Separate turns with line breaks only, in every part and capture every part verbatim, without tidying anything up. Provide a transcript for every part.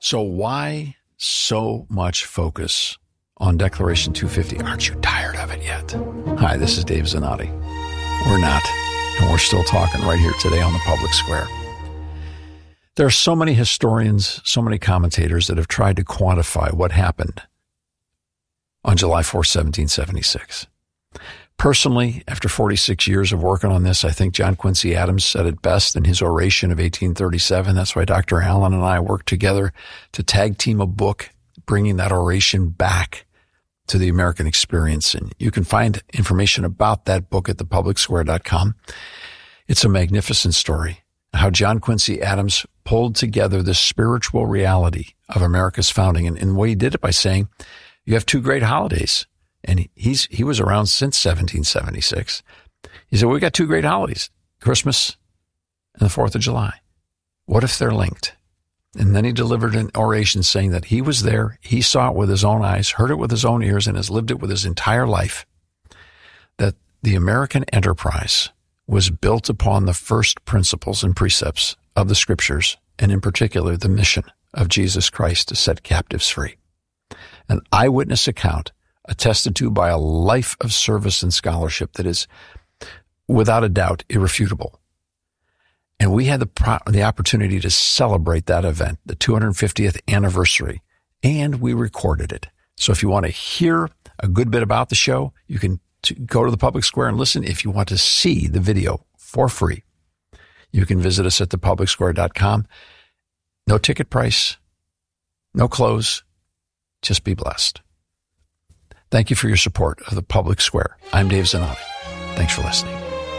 So why so much focus on Declaration two fifty? Aren't you tired of it yet? Hi, this is Dave Zanotti. We're not, and we're still talking right here today on the Public Square. There are so many historians, so many commentators that have tried to quantify what happened on July fourth, seventeen seventy-six. Personally, after forty-six years of working on this, I think John Quincy Adams said it best in his oration of eighteen thirty-seven. That's why Doctor Allen and I worked together to tag team a book, bringing that oration back to the American experience. And you can find information about that book at the public square dot com. It's a magnificent story, how John Quincy Adams pulled together the spiritual reality of America's founding. And, and the way he did it by saying, you have two great holidays. And he's he was around since seventeen seventy-six. He said, well, we got two great holidays, Christmas and the fourth of July. What if they're linked? And then he delivered an oration saying that he was there, he saw it with his own eyes, heard it with his own ears, and has lived it with his entire life, that the American enterprise was built upon the first principles and precepts of the Scriptures, and in particular, the mission of Jesus Christ to set captives free. An eyewitness account attested to by a life of service and scholarship that is, without a doubt, irrefutable. And we had the pro- the opportunity to celebrate that event, the two hundred fiftieth anniversary, and we recorded it. So if you want to hear a good bit about the show, you can t- go to the Public Square and listen. If you want to see the video for free, you can visit us at the public square dot com. No ticket price, no close, just be blessed. Thank you for your support of the Public Square. I'm Dave Zanotti. Thanks for listening.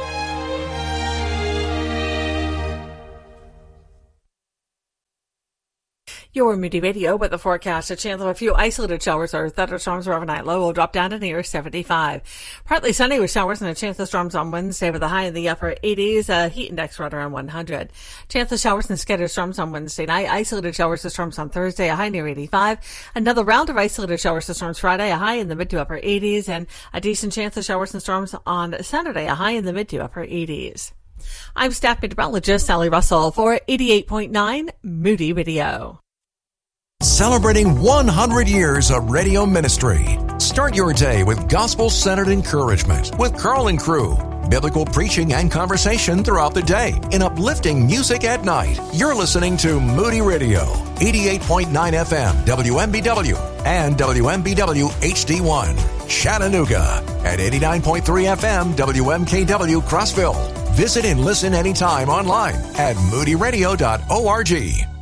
Your Moody Radio with the forecast. A chance of a few isolated showers or thunderstorms overnight. Low will drop down to near seventy-five. Partly sunny with showers and a chance of storms on Wednesday with a high in the upper eighties. A heat index right around one hundred. Chance of showers and scattered storms on Wednesday night. Isolated showers and storms on Thursday. A high near eighty-five. Another round of isolated showers and storms Friday. A high in the mid to upper eighties. And a decent chance of showers and storms on Saturday. A high in the mid to upper eighties. I'm staff meteorologist Sally Russell for eighty-eight point nine Moody Radio.
Celebrating one hundred years of radio ministry. Start your day with gospel-centered encouragement with Carl and Crew. Biblical preaching and conversation throughout the day in uplifting music at night. You're listening to Moody Radio, eighty-eight point nine F M, W M B W, and W M B W H D one, Chattanooga, at eighty-nine point three F M, W M K W, Crossville. Visit and listen anytime online at moody radio dot org.